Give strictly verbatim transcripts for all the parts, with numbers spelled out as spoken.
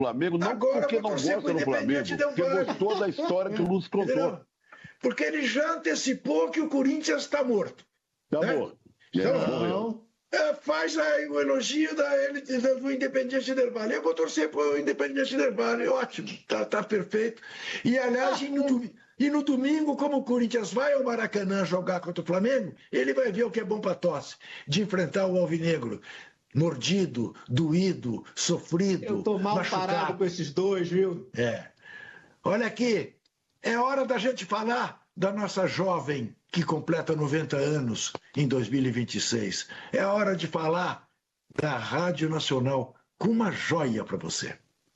Flamengo, não Agora porque não gosta do Flamengo, porque gostou da história que o Lúcio contou. Porque ele já antecipou que o Corinthians está morto. Está né? morto. Então, é, faz aí o elogio da, do Independiente del Valle. Eu vou torcer para o Independiente del Valle, ótimo, tá, tá perfeito. E, aliás, e no, e no domingo, como o Corinthians vai ao Maracanã jogar contra o Flamengo, ele vai ver o que é bom para tosse, de enfrentar o Alvinegro. Mordido, doído, sofrido, Eu tô mal machucado. parado com esses dois, viu? É. Olha aqui, é hora da gente falar da nossa jovem que completa noventa anos em dois mil e vinte e seis. É hora de falar da Rádio Nacional com uma joia para você.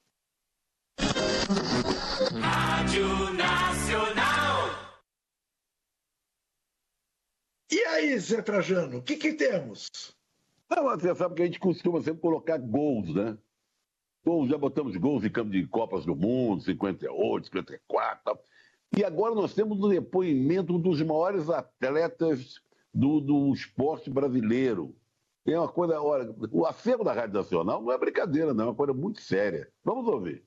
Rádio Nacional. E aí, Zé Trajano, o que que temos? Não, você sabe que a gente costuma sempre colocar gols, né? Gols, já botamos gols em campo de Copas do Mundo, cinquenta e oito, cinquenta e quatro. E agora nós temos o depoimento dos maiores atletas do, do esporte brasileiro. É uma coisa, olha, o acervo da Rádio Nacional não é brincadeira, não, é uma coisa muito séria. Vamos ouvir.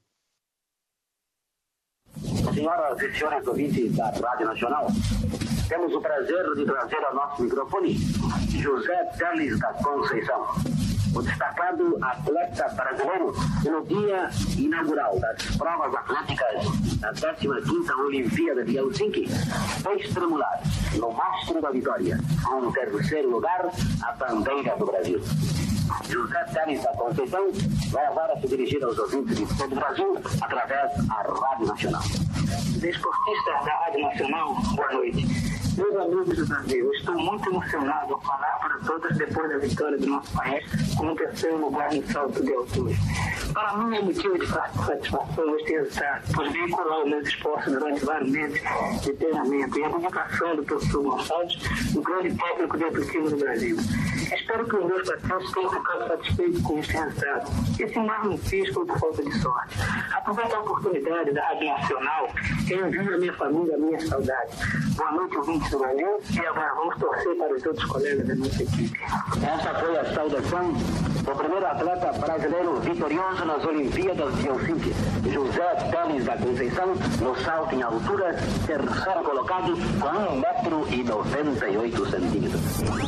Senhoras e senhores ouvintes da Rádio Nacional, temos o prazer de trazer ao nosso microfone José Teles da Conceição, o destacado atleta brasileiro que no dia inaugural das provas atléticas da décima quinta Olimpíada de Helsinki foi estremular no mastro da vitória, com o terceiro lugar, a bandeira do Brasil. José Teles da Conceição vai agora se dirigir aos ouvintes de todo o Brasil através da Rádio Nacional. Desportistas da Rádio Nacional, boa noite. Meus amigos do Brasil, eu estou muito emocionado ao falar para todos depois da vitória do nosso país com o terceiro lugar no salto de altura. Para mim é motivo de satisfação este resultado, pois veicular os meus esforços durante vários meses de treinamento e a dedicação do professor Gonçalves, o grande técnico de atletismo do Brasil. Espero que os meus patrões tenham ficado satisfeitos com este resultado. Esse mais não fiz foi por falta de sorte. Aproveito a oportunidade da Rádio Nacional e envio a minha família a minha saudade. Boa noite, ouvintes do Brasil, e agora vamos torcer para os outros colegas da nossa equipe. Essa foi a saudação do primeiro atleta brasileiro vitorioso nas Olimpíadas de Helsinki, José Teles da Conceição, no salto em altura, terceiro colocado com um metro e noventa e oito centímetros.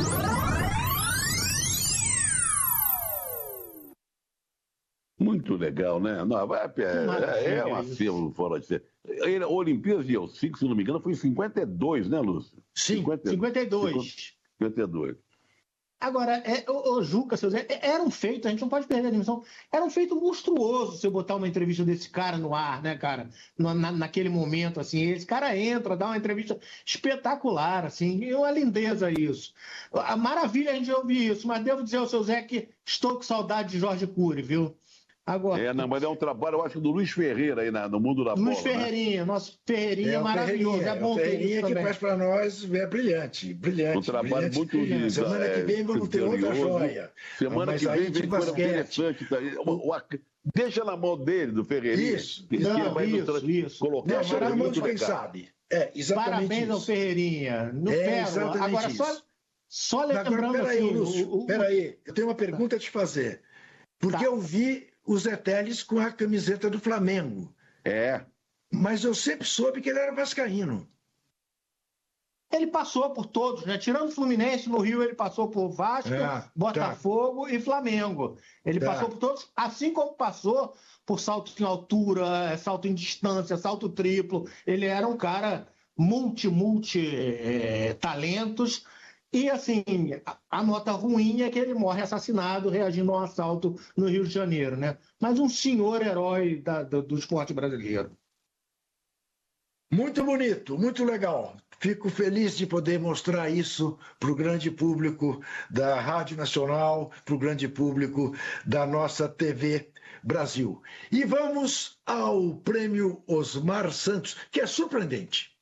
Muito legal, né? Não, é, é, é um acervo fora de ser. A Olimpíadas de Helsinki, se não me engano, foi em cinquenta e dois, né, Lúcio? Sim, cinquenta, cinquenta e dois. cinquenta e dois. Agora, é, o, o Juca, seu Zé, era um feito, a gente não pode perder a dimensão, era um feito monstruoso se eu botar uma entrevista desse cara no ar, né, cara? Na, na, naquele momento, assim, esse cara entra, dá uma entrevista espetacular, assim, é uma lindeza isso. A maravilha a gente ouvir isso, mas devo dizer ao seu Zé que estou com saudade de Jorge Cury, viu? Agora, é, não, mas é um trabalho, eu acho, do Luiz Ferreira aí na, no mundo da bola. Luiz Ferreirinha, né? Nosso Ferreirinha é, maravilhoso. Ferreirinha, é bom o Ferreirinha que faz para nós é brilhante, brilhante. Um trabalho brilhante, muito lindo. Semana é, que vem vamos ter outra joia. Semana que vem vem coisa interessante. Tá? O, o, deixa na mão dele, do Ferreirinha. Isso, que não, vai isso, nos, isso. Colocar deixa na mão de quem sabe. É, exatamente Parabéns isso. ao Ferreirinha. No é, ferro. Agora, isso. só, só lembrando... Agora, peraí, assim, Lúcio, o, o... peraí, eu tenho uma pergunta a te fazer. Porque tá. eu vi o Zé Teles com a camiseta do Flamengo. É. Mas eu sempre soube que ele era vascaíno. Ele passou por todos, né? Tirando o Fluminense, no Rio ele passou por Vasco, é, Botafogo tá. e Flamengo. Ele tá. passou por todos, assim como passou por salto em altura, salto em distância, salto triplo. Ele era um cara multi, multi é, talentos. E, assim, a, a nota ruim é que ele morre assassinado reagindo a um assalto no Rio de Janeiro, né? Mas um senhor herói da, do, do esporte brasileiro. Muito bonito, muito legal. Fico feliz de poder mostrar isso para o grande público da Rádio Nacional, para o grande público da nossa T V Brasil. E vamos ao prêmio Osmar Santos, que é surpreendente.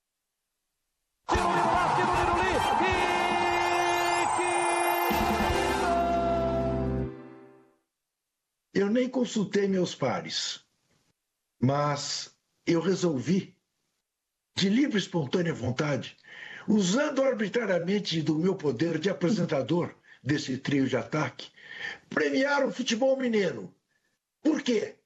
Eu nem consultei meus pares, mas eu resolvi, de livre e espontânea vontade, usando arbitrariamente do meu poder de apresentador desse trio de ataque, premiar o futebol mineiro. Por quê?